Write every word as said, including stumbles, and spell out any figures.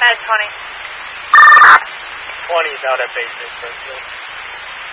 ahead, twenty. twenty is out at base in Springfield.